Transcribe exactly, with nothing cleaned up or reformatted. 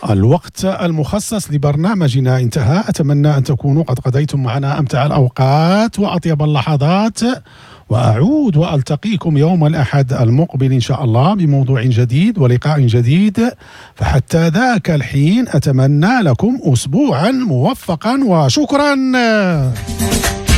الوقت المخصص لبرنامجنا انتهى. أتمنى أن تكونوا قد قضيتم معنا أمتع الأوقات وأطيب اللحظات، وأعود وألتقيكم يوم الأحد المقبل إن شاء الله بموضوع جديد ولقاء جديد. فحتى ذاك الحين أتمنى لكم أسبوعا موفقا وشكرا.